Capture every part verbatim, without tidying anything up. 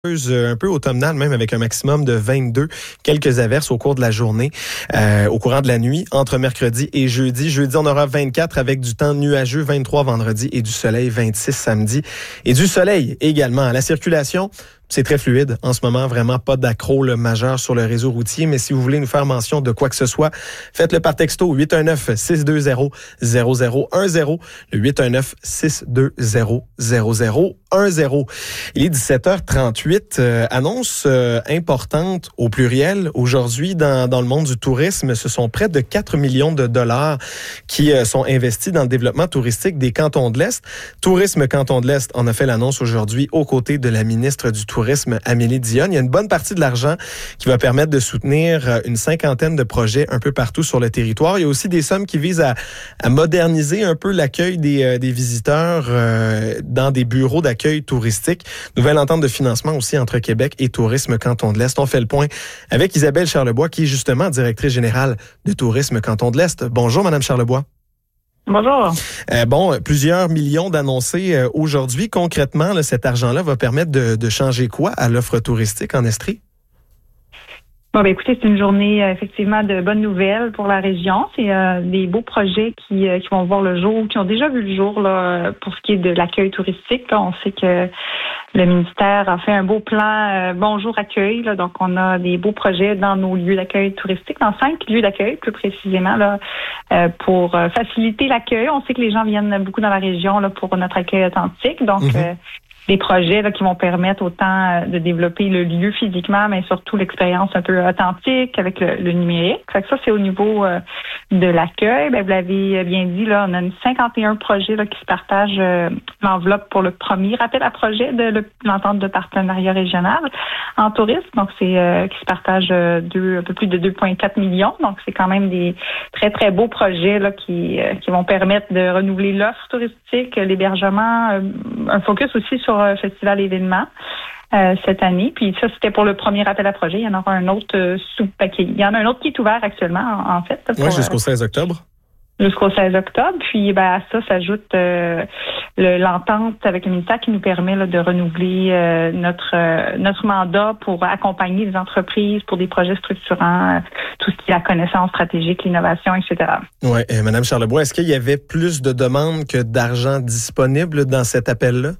Un peu automnale, même avec un maximum de vingt-deux, quelques averses au cours de la journée, euh, au courant de la nuit, entre mercredi et jeudi. Jeudi, on aura vingt-quatre avec du temps nuageux, vingt-trois vendredi et du soleil, vingt-six samedi. Et du soleil également. La circulation, c'est très fluide en ce moment, vraiment pas d'accro majeur sur le réseau routier. Mais si vous voulez nous faire mention de quoi que ce soit, faites-le par texto huit un neuf, six deux zéro, zéro zéro un zéro, le huit un neuf, six deux zéro, zéro zéro un zéro. Il est dix-sept heures trente-huit. Euh, annonce euh, importante au pluriel. Aujourd'hui, dans, dans le monde du tourisme, ce sont près de quatre millions de dollars qui euh, sont investis dans le développement touristique des cantons de l'Est. Tourisme Canton de l'Est en a fait l'annonce aujourd'hui aux côtés de la ministre du Tourisme, Amélie Dionne. Il y a une bonne partie de l'argent qui va permettre de soutenir une cinquantaine de projets un peu partout sur le territoire. Il y a aussi des sommes qui visent à, à moderniser un peu l'accueil des, euh, des visiteurs euh, dans des bureaux d'accueil touristique. Nouvelle entente de financement aussi entre Québec et Tourisme Canton de l'Est. On fait le point avec Isabelle Charlebois, qui est justement directrice générale de Tourisme Canton de l'Est. Bonjour, Madame Charlebois. Bonjour. Euh, bon, plusieurs millions d'annoncés euh, aujourd'hui. Concrètement, là, cet argent-là va permettre de, de changer quoi à l'offre touristique en Estrie? Bon, ben écoutez, c'est une journée euh, effectivement de bonnes nouvelles pour la région. C'est euh, des beaux projets qui, euh, qui vont voir le jour, qui ont déjà vu le jour là, pour ce qui est de l'accueil touristique. Là, on sait que le ministère a fait un beau plan euh, Bonjour Accueil. Là, donc, on a des beaux projets dans nos lieux d'accueil touristique, dans cinq lieux d'accueil plus précisément, là, euh, pour euh, faciliter l'accueil. On sait que les gens viennent beaucoup dans la région là, pour notre accueil authentique. Donc, mm-hmm. euh, des projets là, qui vont permettre autant de développer le lieu physiquement, mais surtout l'expérience un peu authentique avec le, le numérique. Fait que ça, c'est au niveau euh, de l'accueil. Ben, vous l'avez bien dit, là, on a une cinquante et un projets là, qui se partagent euh, l'enveloppe pour le premier appel à projet de le, l'entente de partenariat régional en tourisme. Donc, c'est euh, qui se partagent euh, deux, un peu plus de deux virgule quatre millions. Donc, c'est quand même des très, très beaux projets là, qui, euh, qui vont permettre de renouveler l'offre touristique, l'hébergement, euh, un focus aussi sur sur Festival événement euh, cette année. Puis ça, c'était pour le premier appel à projet. Il y en aura un autre euh, sous paquet. Il y en a un autre qui est ouvert actuellement, en, en fait. Oui, jusqu'au seize octobre. Jusqu'au seize octobre. Puis ben, à ça s'ajoute euh, le, l'entente avec le ministère qui nous permet là, de renouveler euh, notre euh, notre mandat pour accompagner les entreprises pour des projets structurants, euh, tout ce qui est la connaissance stratégique, l'innovation, et cetera. Oui, et Mme Charlebois, est-ce qu'il y avait plus de demandes que d'argent disponible dans cet appel-là?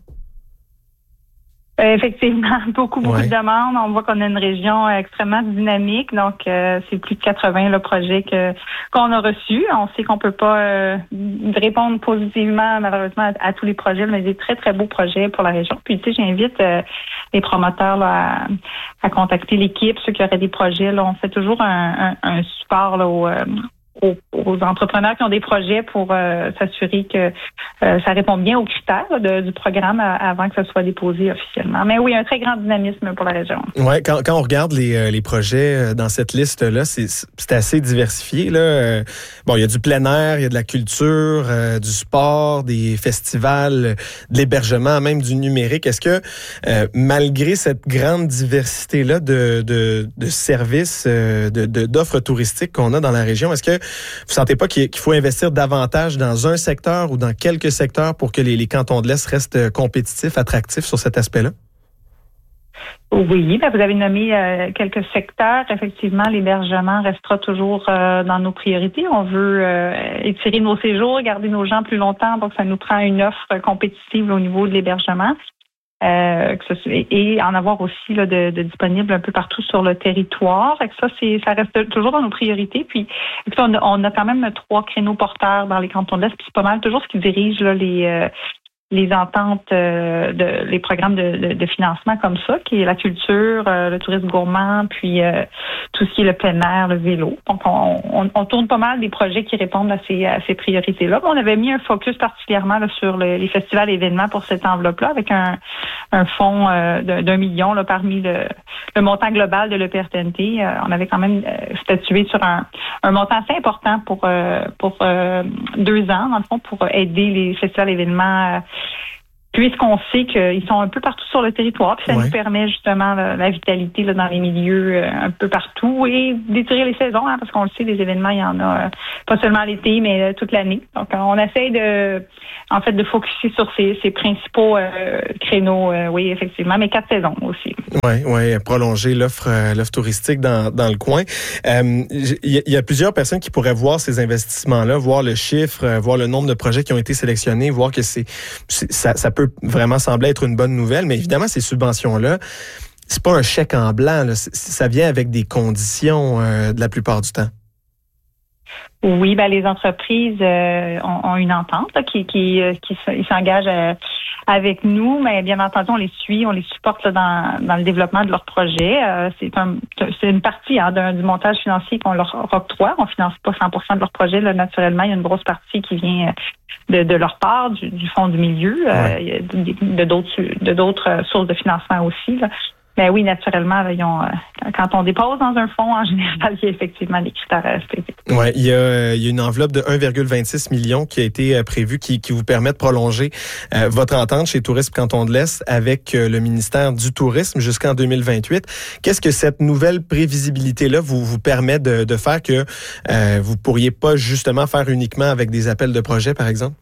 Euh, effectivement, beaucoup, beaucoup ouais. de demandes. On voit qu'on a une région extrêmement dynamique, donc euh, c'est plus de quatre-vingts là, projets que qu'on a reçus. On sait qu'on peut pas euh, répondre positivement, malheureusement, à, à tous les projets, mais des très, très beaux projets pour la région. Puis, tu sais, j'invite euh, les promoteurs là, à, à contacter l'équipe, ceux qui auraient des projets. Là, on fait toujours un, un, un support là, au... Euh, Aux, aux entrepreneurs qui ont des projets pour euh, s'assurer que euh, ça répond bien aux critères là, de, du programme à, avant que ça soit déposé officiellement. Mais oui, un très grand dynamisme pour la région. Oui, quand, quand on regarde les, les projets dans cette liste-là, c'est, c'est assez diversifié. Là. Bon, il y a du plein air, il y a de la culture, euh, du sport, des festivals, de l'hébergement, même du numérique. Est-ce que euh, malgré cette grande diversité-là de, de, de services, euh, de, de, d'offres touristiques qu'on a dans la région, est-ce que vous sentez pas qu'il faut investir davantage dans un secteur ou dans quelques secteurs pour que les, les cantons de l'Est restent compétitifs, attractifs sur cet aspect-là? Oui, ben vous avez nommé euh, quelques secteurs. Effectivement, l'hébergement restera toujours euh, dans nos priorités. On veut euh, étirer nos séjours, garder nos gens plus longtemps, donc ça nous prend une offre compétitive au niveau de l'hébergement. Euh, que ce, et en avoir aussi là, de, de disponible un peu partout sur le territoire. Fait que ça, c'est, ça reste toujours dans nos priorités. Puis, écoutez, on, a, on a quand même trois créneaux porteurs dans les cantons de l'Est. Puis c'est pas mal toujours ce qui dirige là, les euh, les ententes, euh, de, les programmes de, de, de financement comme ça, qui est la culture, euh, le tourisme gourmand, puis euh, tout ce qui est le plein air, le vélo. Donc, on, on, on tourne pas mal des projets qui répondent à ces, à ces priorités-là. On avait mis un focus particulièrement là, sur le, les festivals et événements pour cette enveloppe-là, avec un, un fonds euh, d'un, d'un million là, parmi le, le montant global de l'E P R T N T. Euh, on avait quand même euh, statué sur un, un montant assez important pour, euh, pour euh, deux ans, dans le fond, pour aider les festivals et événements euh, puisqu'on sait qu'ils sont un peu partout sur le territoire, puis ça ouais. nous permet justement la, la vitalité là, dans les milieux euh, un peu partout et d'étirer les saisons, hein, parce qu'on le sait, les événements, il y en a euh, pas seulement l'été, mais euh, toute l'année. Donc, on essaye de, en fait, de focuser sur ces, ces principaux euh, créneaux, euh, oui, effectivement, mais quatre saisons aussi. Oui, oui, prolonger l'offre, euh, l'offre touristique dans, dans le coin. Il euh, y, y a plusieurs personnes qui pourraient voir ces investissements-là, voir le chiffre, euh, voir le nombre de projets qui ont été sélectionnés, voir que c'est, c'est ça, ça peut vraiment sembler être une bonne nouvelle, mais évidemment, ces subventions-là, c'est pas un chèque en blanc, là. Ça vient avec des conditions euh, de la plupart du temps. Oui, ben les entreprises euh, ont, ont une entente là, qui qui qui ils s'engagent euh, avec nous, mais bien entendu on les suit, on les supporte là, dans dans le développement de leur projet. Euh, c'est un c'est une partie hein, d'un, du montage financier qu'on leur octroie. On finance pas cent pour cent de leur projet là, naturellement. Il y a une grosse partie qui vient de, de leur part, du, du fonds du milieu, ouais. euh, il y a de, de d'autres de d'autres sources de financement aussi. Là. Mais oui, naturellement, ils ont, quand on dépose dans un fonds, en général, il y a effectivement des critères à respecter. Oui, il y a, il y a une enveloppe de un virgule vingt-six million qui a été prévue, qui, qui vous permet de prolonger euh, votre entente chez Tourisme Canton de l'Est avec euh, le ministère du Tourisme jusqu'en deux mille vingt-huit. Qu'est-ce que cette nouvelle prévisibilité-là vous, vous permet de, de faire que euh, vous pourriez pas justement faire uniquement avec des appels de projets, par exemple?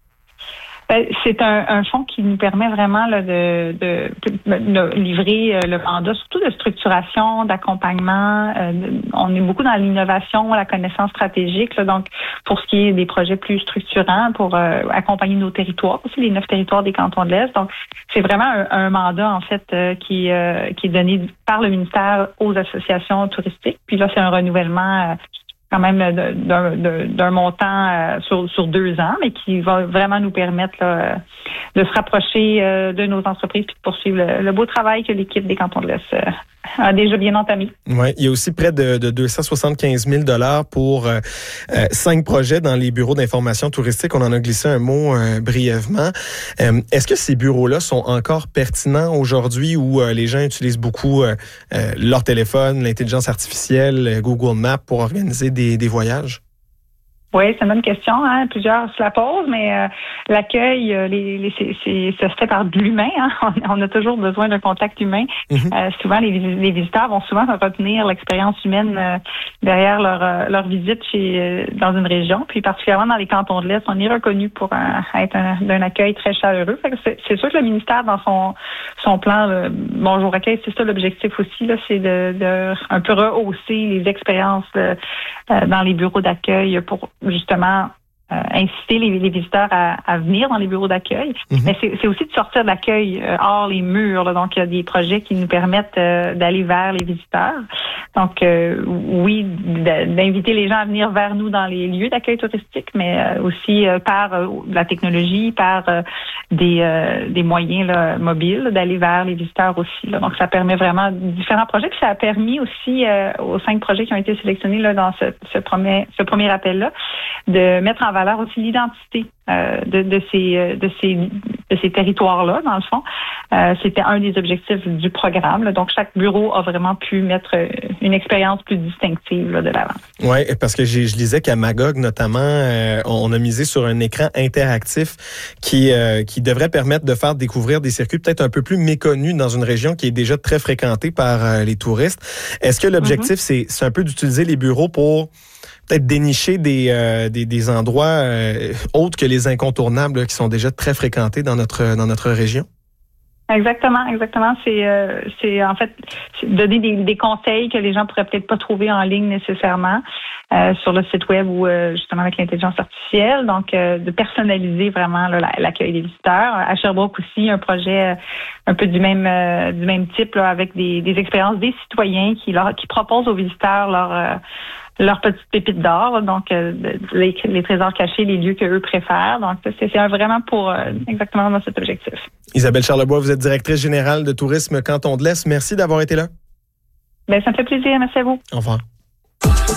C'est un, un fonds qui nous permet vraiment là, de, de, de livrer le mandat, surtout de structuration, d'accompagnement. Euh, on est beaucoup dans l'innovation, la connaissance stratégique. Là, donc, pour ce qui est des projets plus structurants, pour euh, accompagner nos territoires, aussi les neuf territoires des cantons de l'Est. Donc, c'est vraiment un, un mandat en fait euh, qui, euh, qui est donné par le ministère aux associations touristiques. Puis là, c'est un renouvellement. Euh, quand même d'un, d'un, d'un montant euh, sur, sur deux ans, mais qui va vraiment nous permettre là, de se rapprocher euh, de nos entreprises et de poursuivre le, le beau travail que l'équipe des cantons de l'Est euh, a déjà bien entamé. Oui, il y a aussi près de, de deux cent soixante-quinze mille dollars pour euh, euh, cinq projets dans les bureaux d'information touristique. On en a glissé un mot euh, brièvement. Euh, est-ce que ces bureaux-là sont encore pertinents aujourd'hui où euh, les gens utilisent beaucoup euh, euh, leur téléphone, l'intelligence artificielle, Google Maps pour organiser des, des voyages? Oui, c'est une bonne question. Hein? Plusieurs se la posent, mais euh, l'accueil, euh, les, les, c'est, c'est, ça se fait par de l'humain. Hein? On, on a toujours besoin d'un contact humain. Mm-hmm. Euh, souvent, les, les visiteurs vont souvent retenir l'expérience humaine euh, derrière leur, euh, leur visite chez euh, dans une région. Puis particulièrement dans les cantons de l'Est, on est reconnu pour euh, être un, d'un accueil très chaleureux. Fait que c'est, c'est sûr que le ministère, dans son son plan euh, Bonjour Accueil, c'est ça l'objectif aussi, là, c'est de, de un peu rehausser les expériences euh, dans les bureaux d'accueil pour justement euh, inciter les, les visiteurs à, à venir dans les bureaux d'accueil. Mm-hmm. Mais c'est, c'est aussi de sortir de l'accueil euh, hors les murs. Là. Donc, il y a des projets qui nous permettent euh, d'aller vers les visiteurs. Donc, euh, oui, d'inviter les gens à venir vers nous dans les lieux d'accueil touristique, mais euh, aussi euh, par euh, la technologie, par euh, des, euh, des moyens là, mobiles, d'aller vers les visiteurs aussi. Là. Donc, ça permet vraiment différents projets. Puis ça a permis aussi euh, aux cinq projets qui ont été sélectionnés là, dans ce, ce, premier, ce premier appel-là, de mettre en valeur aussi l'identité euh, de, de, ces, de, ces, de ces territoires-là, dans le fond. Euh, c'était un des objectifs du programme. Là. Donc, chaque bureau a vraiment pu mettre une expérience plus distinctive là, de l'avant. Oui, parce que j'ai, je lisais qu'à Magog, notamment, euh, on a misé sur un écran interactif qui, euh, qui devrait permettre de faire découvrir des circuits peut-être un peu plus méconnus dans une région qui est déjà très fréquentée par euh, les touristes. Est-ce que l'objectif, mm-hmm. c'est, c'est un peu d'utiliser les bureaux pour peut-être dénicher des, euh, des, des endroits euh, autres que les incontournables là, qui sont déjà très fréquentés dans notre, dans notre région? Exactement, exactement. C'est, euh, c'est en fait c'est donner des, des conseils que les gens pourraient peut-être pas trouver en ligne nécessairement euh, sur le site web ou euh, justement avec l'intelligence artificielle. Donc, euh, de personnaliser vraiment là, l'accueil des visiteurs. À Sherbrooke aussi, un projet euh, un peu du même euh, du même type là, avec des, des expériences des citoyens qui leur qui proposent aux visiteurs leur euh, leurs petites pépites d'or, donc euh, les, les trésors cachés, les lieux qu'eux préfèrent. Donc, c'est, c'est vraiment pour euh, exactement dans cet objectif. Isabelle Charlebois, vous êtes directrice générale de Tourisme Canton de l'Est. Merci d'avoir été là. Bien, ça me fait plaisir. Merci à vous. Au revoir.